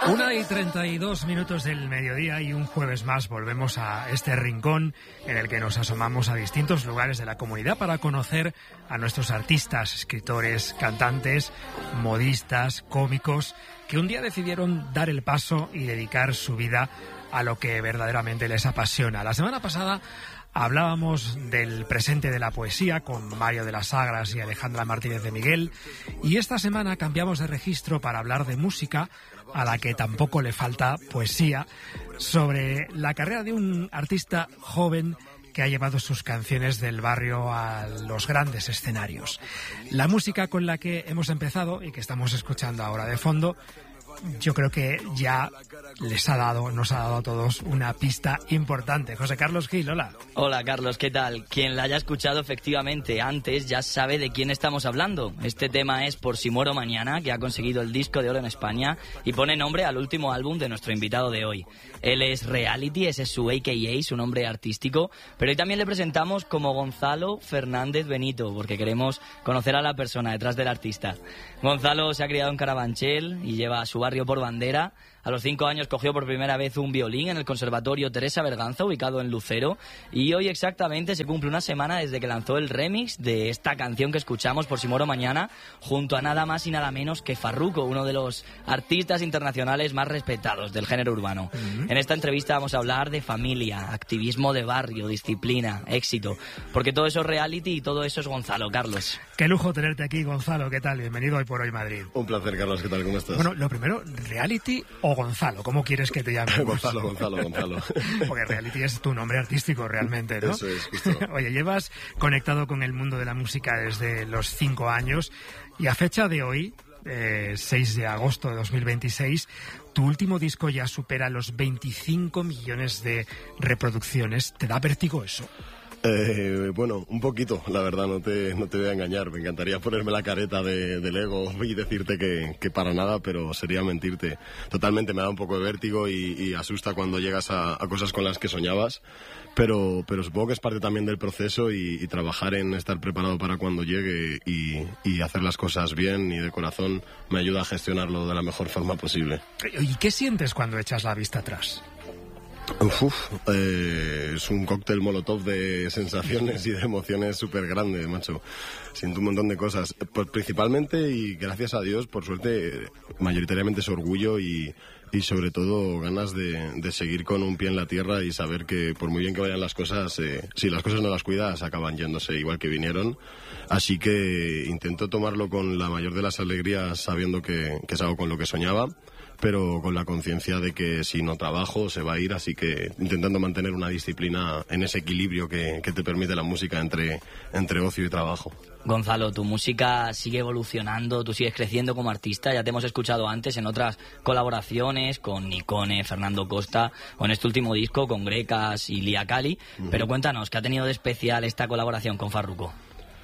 1:32 del mediodía y un jueves más volvemos a este rincón en el que nos asomamos a distintos lugares de la comunidad para conocer a nuestros artistas, escritores, cantantes, modistas, cómicos, que un día decidieron dar el paso y dedicar su vida a lo que verdaderamente les apasiona. La semana pasada hablábamos del presente de la poesía con Mario de las Sagras y Alejandra Martínez de Miguel, y esta semana cambiamos de registro para hablar de música, a la que tampoco le falta poesía, sobre la carrera de un artista joven que ha llevado sus canciones del barrio a los grandes escenarios. La música con la que hemos empezado y que estamos escuchando ahora de fondo, yo creo que ya nos ha dado a todos una pista importante. José Carlos Gil, hola. Hola Carlos, ¿qué tal? Quien la haya escuchado efectivamente antes ya sabe de quién estamos hablando. Este tema es Por si muero mañana, que ha conseguido el disco de oro en España y pone nombre al último álbum de nuestro invitado de hoy. Él es Reality, ese es su AKA, su nombre artístico, pero hoy también le presentamos como Gonzalo Fernández Benito, porque queremos conocer a la persona detrás del artista. Gonzalo se ha criado en Carabanchel y lleva a su barrio por bandera. A los 5 años cogió por primera vez un violín en el Conservatorio Teresa Berganza, ubicado en Lucero, y hoy exactamente se cumple una semana desde que lanzó el remix de esta canción que escuchamos, Por si muero mañana, junto a nada más y nada menos que Farruko, uno de los artistas internacionales más respetados del género urbano. En esta entrevista vamos a hablar de familia, activismo de barrio, disciplina, éxito, porque todo eso es reality y todo eso es Gonzalo. Carlos. Qué lujo tenerte aquí, Gonzalo. ¿Qué tal? Bienvenido Hoy por Hoy Madrid. Un placer, Carlos. ¿Qué tal? ¿Cómo estás? Bueno, lo primero, ¿reality o Gonzalo? ¿Cómo quieres que te llame? Gonzalo. Porque Reality es tu nombre artístico realmente, ¿no? Eso es, justo. Oye, llevas conectado con el mundo de la música desde los 5 años y a fecha de hoy, 6 de agosto de 2026, tu último disco ya supera los 25 millones de reproducciones. ¿Te da vértigo eso? Bueno, un poquito, la verdad, no te voy a engañar. Me encantaría ponerme la careta del ego y decirte que para nada, pero sería mentirte. Totalmente me da un poco de vértigo y asusta cuando llegas a cosas con las que soñabas, pero supongo que es parte también del proceso y trabajar en estar preparado para cuando llegue y hacer las cosas bien y de corazón me ayuda a gestionarlo de la mejor forma posible. ¿Y qué sientes cuando echas la vista atrás? Es un cóctel molotov de sensaciones y de emociones súper grande, macho. Siento un montón de cosas. Pues principalmente, y gracias a Dios, por suerte, mayoritariamente es orgullo y sobre todo ganas de seguir con un pie en la tierra y saber que por muy bien que vayan las cosas, si las cosas no las cuidas, acaban yéndose igual que vinieron. Así que intento tomarlo con la mayor de las alegrías, sabiendo que es algo con lo que soñaba, pero con la conciencia de que si no trabajo se va a ir, así que intentando mantener una disciplina en ese equilibrio que te permite la música entre ocio y trabajo. Gonzalo, tu música sigue evolucionando, tú sigues creciendo como artista, ya te hemos escuchado antes en otras colaboraciones con Nicone, Fernando Costa, o en este último disco con Grecas y Lia Cali, pero cuéntanos, ¿qué ha tenido de especial esta colaboración con Farruko?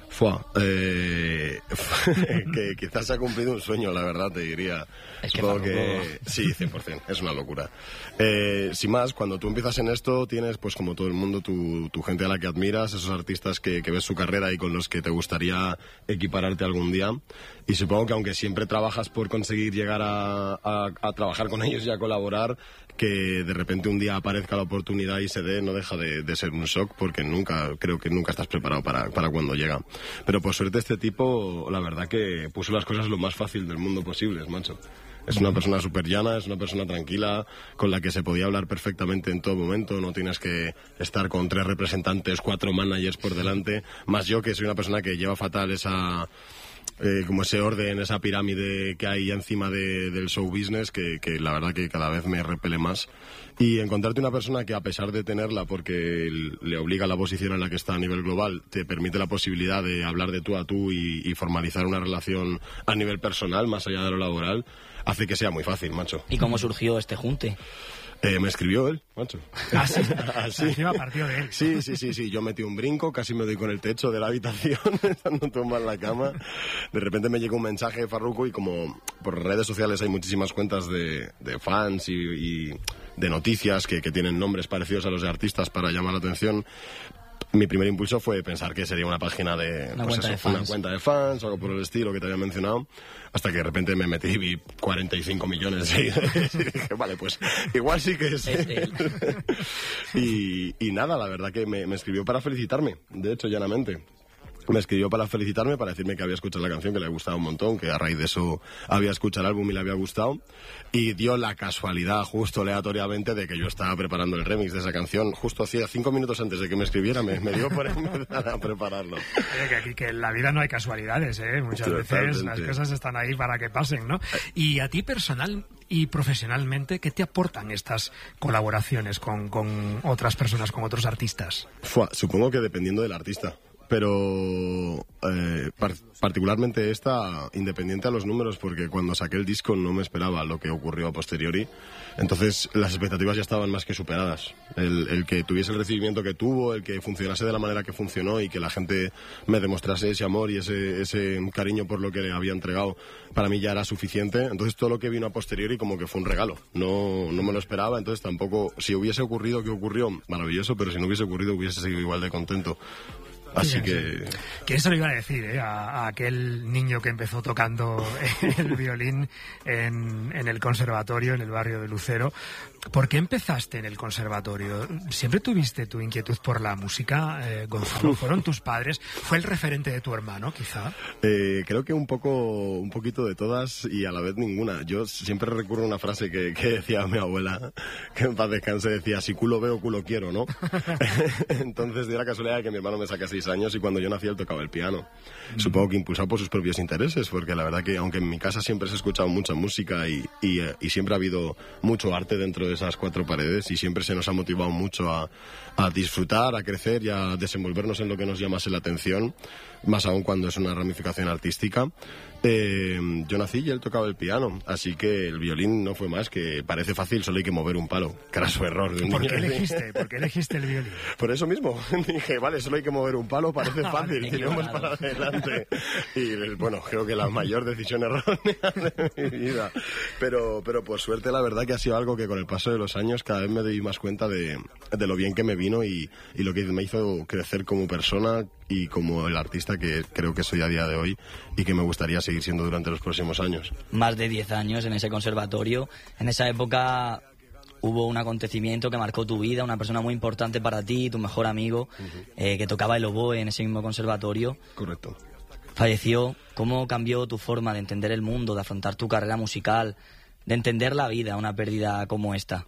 Que quizás se ha cumplido un sueño, la verdad, te diría. Es que Farruko... Sí, 100%, es una locura. Sin más, cuando tú empiezas en esto, tienes, pues como todo el mundo, tu gente a la que admiras, esos artistas que ves su carrera y con los que te gustaría equipararte algún día. Y supongo que aunque siempre trabajas por conseguir llegar a trabajar con ellos y a colaborar, que de repente un día aparezca la oportunidad y se dé, no deja de ser un shock, porque creo que nunca estás preparado para cuando llega. Pero por suerte este tipo, la verdad que puso las cosas lo más fácil del mundo posibles, macho. Es una persona súper llana, es una persona tranquila, con la que se podía hablar perfectamente en todo momento, no tienes que estar con 3 representantes, 4 managers por delante, más yo que soy una persona que lleva fatal como ese orden, esa pirámide que hay encima del show business, que la verdad que cada vez me repele más. Y encontrarte una persona que, a pesar de tenerla, porque le obliga a la posición en la que está a nivel global, te permite la posibilidad de hablar de tú a tú y formalizar una relación a nivel personal, más allá de lo laboral, hace que sea muy fácil, macho. ¿Y cómo surgió este junte? Me escribió él, macho. ¿Ah, sí? Así. Encima partió de él. Sí. Yo metí un brinco, casi me doy con el techo de la habitación, estando tumbado en la cama. De repente me llegó un mensaje de Farruko y como por redes sociales hay muchísimas cuentas de fans y de noticias que tienen nombres parecidos a los de artistas para llamar la atención, mi primer impulso fue pensar que sería una página de... Una cuenta de fans, algo por el estilo que te había mencionado, hasta que de repente me metí y vi 45 millones de seguidores y dije, vale, pues igual sí que es él. Y nada, la verdad que me escribió para felicitarme, de hecho, llanamente. Me escribió para felicitarme, para decirme que había escuchado la canción, que le había gustado un montón, que a raíz de eso había escuchado el álbum y le había gustado. Y dio la casualidad, justo aleatoriamente, de que yo estaba preparando el remix de esa canción. Justo hacía 5 minutos antes de que me escribiera, me dio por empezar a prepararlo. Que en la vida no hay casualidades, ¿eh? Muchas veces las cosas están ahí para que pasen, ¿no? Y a ti personal y profesionalmente, ¿qué te aportan estas colaboraciones con otras personas, con otros artistas? Supongo que dependiendo del artista. Pero particularmente esta, independiente a los números, porque cuando saqué el disco no me esperaba lo que ocurrió a posteriori. Entonces las expectativas ya estaban más que superadas. El que tuviese el recibimiento que tuvo, el que funcionase de la manera que funcionó y que la gente me demostrase ese amor y ese cariño por lo que le había entregado, para mí ya era suficiente. Entonces todo lo que vino a posteriori como que fue un regalo. No me lo esperaba, entonces tampoco... Si hubiese ocurrido, ¿qué ocurrió? Maravilloso, pero si no hubiese ocurrido hubiese seguido igual de contento. Así que eso lo iba a decir, a aquel niño que empezó tocando el violín en el conservatorio, en el barrio de Lucero. ¿Por qué empezaste en el conservatorio? ¿Siempre tuviste tu inquietud por la música, Gonzalo? ¿Fueron tus padres? ¿Fue el referente de tu hermano, quizá? Creo que un poquito de todas y a la vez ninguna. Yo siempre recurro a una frase que decía mi abuela, que en paz descanse, decía, si culo veo, culo quiero, ¿no? Entonces dio la casualidad de que mi hermano me saca 6 años y cuando yo nací él tocaba el piano. Supongo que impulsado por sus propios intereses, porque la verdad que aunque en mi casa siempre se ha escuchado mucha música y siempre ha habido mucho arte dentro de esas 4 paredes y siempre se nos ha motivado mucho a disfrutar, a crecer y a desenvolvernos en lo que nos llamase la atención, más aún cuando es una ramificación artística. Yo nací y él tocaba el piano, así que el violín no fue más que parece fácil, solo hay que mover un palo. Craso error de un ¿Por niño. qué elegiste el violín? Por eso mismo. Dije, vale, solo hay que mover un palo, parece fácil, tiremos para adelante. Y bueno, creo que la mayor decisión errónea de mi vida. Pero por suerte la verdad que ha sido algo que con el paso de los años cada vez me doy más cuenta de lo bien que me vino y lo que me hizo crecer como persona y como el artista que creo que soy a día de hoy y que me gustaría seguir siendo durante los próximos años. Más de 10 años en ese conservatorio. En esa época hubo un acontecimiento que marcó tu vida, una persona muy importante para ti, tu mejor amigo, que tocaba el oboe en ese mismo conservatorio. Correcto. Falleció. ¿Cómo cambió tu forma de entender el mundo, de afrontar tu carrera musical, de entender la vida, una pérdida como esta?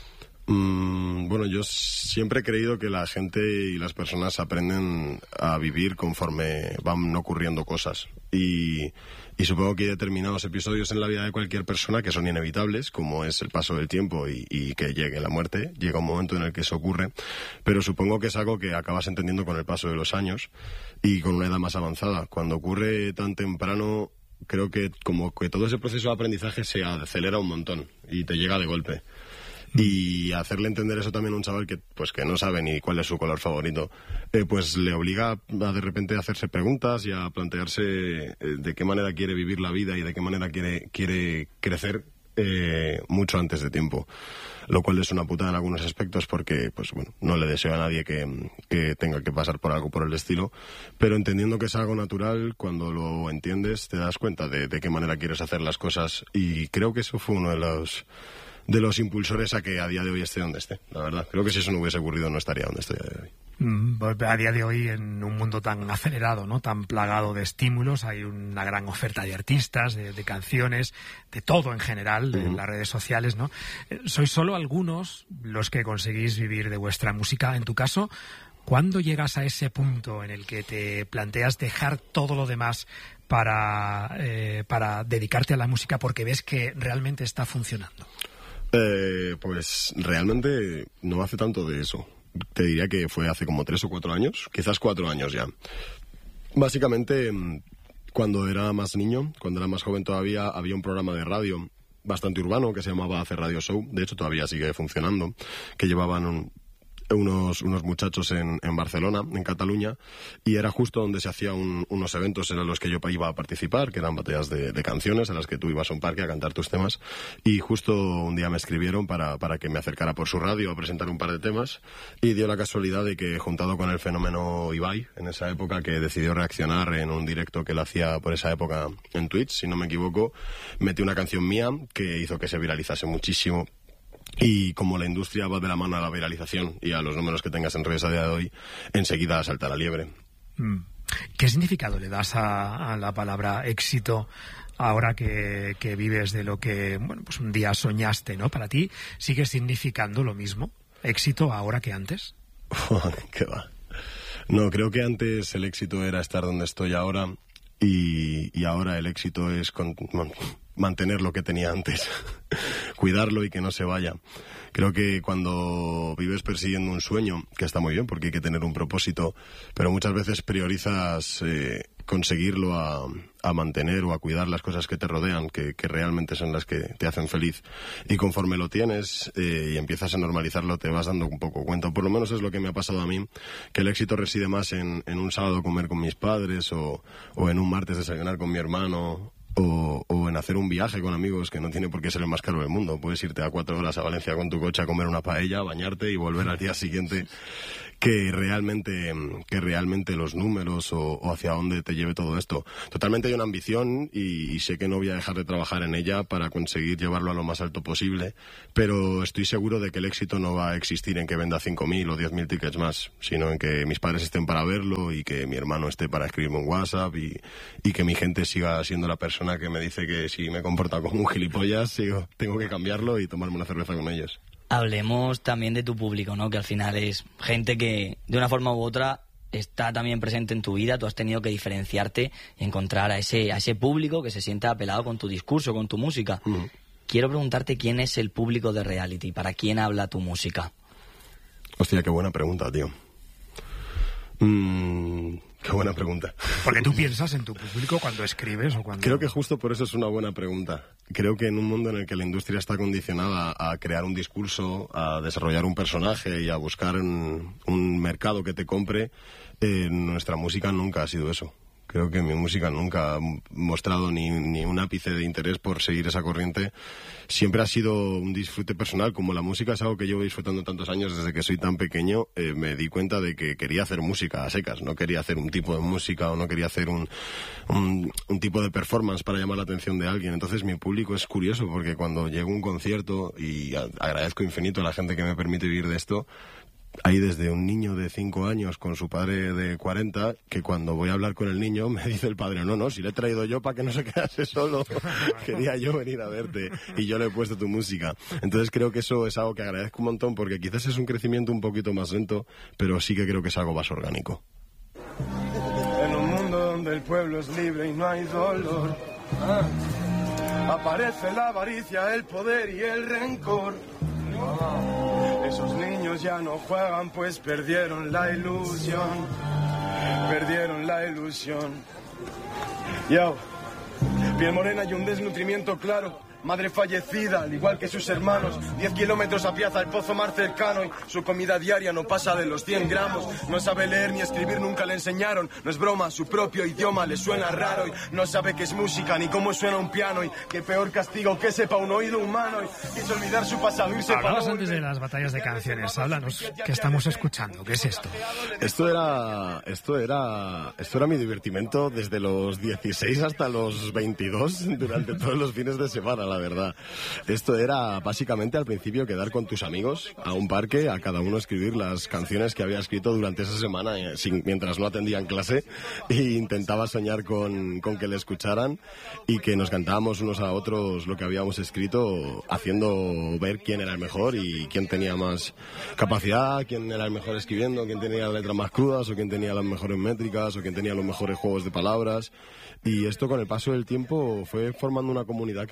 Bueno, yo siempre he creído que la gente y las personas aprenden a vivir conforme van ocurriendo cosas y supongo que hay determinados episodios en la vida de cualquier persona que son inevitables, como es el paso del tiempo y que llegue la muerte. Llega un momento en el que eso ocurre, pero supongo que es algo que acabas entendiendo con el paso de los años y con una edad más avanzada. Cuando ocurre tan temprano, creo que como que todo ese proceso de aprendizaje se acelera un montón y te llega de golpe. Y hacerle entender eso también a un chaval que no sabe ni cuál es su color favorito, pues le obliga a de repente a hacerse preguntas y a plantearse de qué manera quiere vivir la vida y de qué manera quiere crecer mucho antes de tiempo. Lo cual es una putada en algunos aspectos porque, no le deseo a nadie que tenga que pasar por algo por el estilo, pero entendiendo que es algo natural, cuando lo entiendes te das cuenta de qué manera quieres hacer las cosas y creo que eso fue uno de los impulsores a que a día de hoy esté donde esté, la verdad. Creo que si eso no hubiese ocurrido no estaría donde estoy a día de hoy. A día de hoy, en un mundo tan acelerado, ¿no?, tan plagado de estímulos, hay una gran oferta de artistas, de canciones, de todo en general, en las redes sociales, ¿no? Sois solo algunos los que conseguís vivir de vuestra música. En tu caso, ¿cuándo llegas a ese punto en el que te planteas dejar todo lo demás para dedicarte a la música porque ves que realmente está funcionando? Pues realmente no hace tanto de eso. Te diría que fue hace como 3 o 4 años, quizás 4 años ya. Básicamente, cuando era más niño, cuando era más joven todavía, había un programa de radio bastante urbano que se llamaba Hacer Radio Show. De hecho, todavía sigue funcionando, que llevaban unos muchachos en Barcelona, en Cataluña, y era justo donde se hacían unos eventos en los que yo iba a participar, que eran batallas de canciones en las que tú ibas a un parque a cantar tus temas, y justo un día me escribieron para que me acercara por su radio a presentar un par de temas, y dio la casualidad de que, juntado con el fenómeno Ibai, en esa época, que decidió reaccionar en un directo que él hacía por esa época en Twitch, si no me equivoco, metí una canción mía que hizo que se viralizase muchísimo. Y como la industria va de la mano a la viralización y a los números que tengas en redes a día de hoy, enseguida salta la liebre. ¿Qué significado le das a la palabra éxito ahora que vives de lo que, bueno, pues un día soñaste, ¿no? ¿Para ti sigue significando lo mismo, éxito, ahora que antes? ¿Qué va? No, creo que antes el éxito era estar donde estoy ahora y ahora el éxito es mantener lo que tenía antes, cuidarlo y que no se vaya. Creo que cuando vives persiguiendo un sueño, que está muy bien porque hay que tener un propósito, pero muchas veces priorizas conseguirlo a mantener o a cuidar las cosas que te rodean, que realmente son las que te hacen feliz. Y conforme lo tienes y empiezas a normalizarlo, te vas dando un poco cuenta. Por lo menos es lo que me ha pasado a mí, que el éxito reside más en un sábado comer con mis padres o en un martes desayunar con mi hermano, o en hacer un viaje con amigos que no tiene por qué ser el más caro del mundo. Puedes irte a 4 horas a Valencia con tu coche a comer una paella, bañarte y volver al día siguiente. Que realmente los números o hacia dónde te lleve todo esto. Totalmente hay una ambición y sé que no voy a dejar de trabajar en ella para conseguir llevarlo a lo más alto posible, pero estoy seguro de que el éxito no va a existir en que venda 5.000 o 10.000 tickets más, sino en que mis padres estén para verlo y que mi hermano esté para escribirme un WhatsApp y que mi gente siga siendo la persona que me dice que si me comporta como un gilipollas, tengo que cambiarlo y tomarme una cerveza con ellos. Hablemos también de tu público, ¿no? Que al final es gente que, de una forma u otra, está también presente en tu vida. Tú has tenido que diferenciarte y encontrar a ese público que se sienta apelado con tu discurso, con tu música. Quiero preguntarte quién es el público de Reality, ¿para quién habla tu música? Hostia, qué buena pregunta, tío. Qué buena pregunta. Porque tú piensas en tu público cuando escribes o cuando... Creo que justo por eso es una buena pregunta. Creo que en un mundo en el que la industria está condicionada a crear un discurso, a desarrollar un personaje y a buscar un mercado que te compre, nuestra música nunca ha sido eso. Creo que mi música nunca ha mostrado ni un ápice de interés por seguir esa corriente. Siempre ha sido un disfrute personal. Como la música es algo que llevo disfrutando tantos años desde que soy tan pequeño, me di cuenta de que quería hacer música a secas. No quería hacer un tipo de música o no quería hacer un tipo de performance para llamar la atención de alguien. Entonces mi público es curioso porque cuando llego a un concierto, y agradezco infinito a la gente que me permite vivir de esto, hay desde un niño de 5 años con su padre de 40, que cuando voy a hablar con el niño me dice el padre, no, si le he traído yo para que no se quedase solo, quería yo venir a verte y yo le he puesto tu música. Entonces creo que eso es algo que agradezco un montón porque quizás es un crecimiento un poquito más lento, pero sí que creo que es algo más orgánico. En un mundo donde el pueblo es libre y no hay dolor, aparece la avaricia, el poder y el rencor. Esos niños ya no juegan pues perdieron la ilusión. Yo, piel morena y un desnutrimiento claro. Madre fallecida, al igual que sus hermanos. 10 kilómetros a Piazza, el pozo más cercano. Y su comida diaria no pasa de los 100 gramos. No sabe leer ni escribir, nunca le enseñaron. No es broma, su propio idioma le suena raro. Y no sabe qué es música ni cómo suena un piano. Y qué peor castigo que sepa un oído humano. Y quiso olvidar su pasado, irse para... Hablabas antes de las batallas de canciones. Háblanos, ¿qué estamos escuchando? ¿Qué es esto? Esto era mi divertimento desde los 16 hasta los 22, durante todos los fines de semana, la verdad. Esto era básicamente al principio quedar con tus amigos a un parque, a cada uno escribir las canciones que había escrito durante esa semana mientras no atendían clase, e intentaba soñar con que le escucharan y que nos cantábamos unos a otros lo que habíamos escrito, haciendo ver quién era el mejor y quién tenía más capacidad, quién era el mejor escribiendo, quién tenía las letras más crudas o quién tenía las mejores métricas o quién tenía los mejores juegos de palabras. Y esto con el paso del tiempo fue formando una comunidad que consumía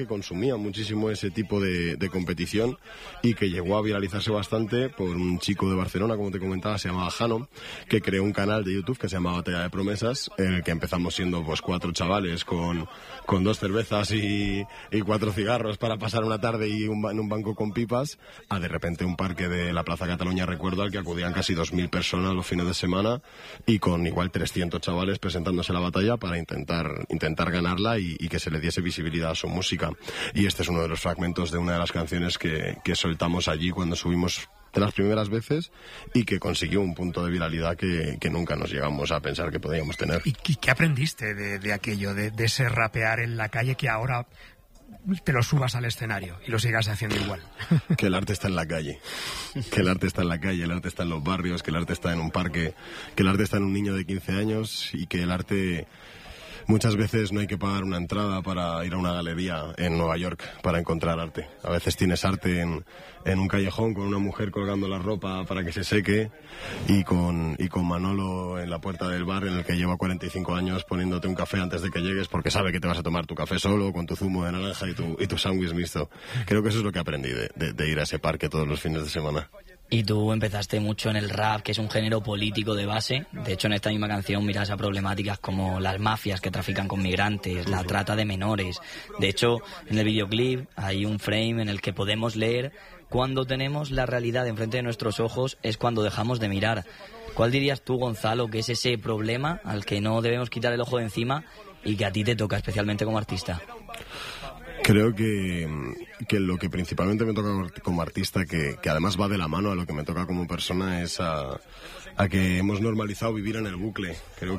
consumía muchísimo ese tipo de competición y que llegó a viralizarse bastante por un chico de Barcelona, como te comentaba, se llamaba Jano, que creó un canal de YouTube que se llama Batalla de Promesas, en el que empezamos siendo pues 4 chavales con 2 cervezas y 4 cigarros para pasar una tarde y en un banco con pipas, a de repente un parque de la Plaza Cataluña, recuerdo, al que acudían casi 2.000 personas los fines de semana y con igual 300 chavales presentándose a la batalla para intentar ganarla y que se le diese visibilidad a su música. Y este es uno de los fragmentos de una de las canciones que soltamos allí cuando subimos de las primeras veces y que consiguió un punto de viralidad que nunca nos llegamos a pensar que podíamos tener. ¿Y qué aprendiste de aquello, de ese rapear en la calle que ahora te lo subas al escenario y lo sigas haciendo igual? Que el arte está en la calle, que el arte está en la calle, el arte está en los barrios, que el arte está en un parque, que el arte está en un niño de 15 años y que el arte... Muchas veces no hay que pagar una entrada para ir a una galería en Nueva York para encontrar arte. A veces tienes arte en un callejón con una mujer colgando la ropa para que se seque y con Manolo en la puerta del bar en el que lleva 45 años poniéndote un café antes de que llegues porque sabe que te vas a tomar tu café solo con tu zumo de naranja y tu sándwich mixto. Creo que eso es lo que aprendí de ir a ese parque todos los fines de semana. Y tú empezaste mucho en el rap, que es un género político de base. De hecho, en esta misma canción miras a problemáticas como las mafias que trafican con migrantes, la trata de menores. De hecho, en el videoclip hay un frame en el que podemos leer: cuando tenemos la realidad enfrente de nuestros ojos es cuando dejamos de mirar. ¿Cuál dirías tú, Gonzalo, que es ese problema al que no debemos quitar el ojo de encima y que a ti te toca especialmente como artista? Creo que lo que principalmente me toca como artista, que además va de la mano a lo que me toca como persona, es a que hemos normalizado vivir en el bucle. Creo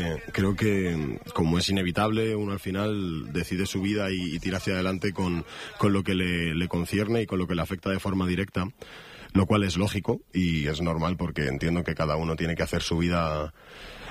que como es inevitable, uno al final decide su vida y tira hacia adelante con lo que le concierne y con lo que le afecta de forma directa, lo cual es lógico y es normal porque entiendo que cada uno tiene que hacer su vida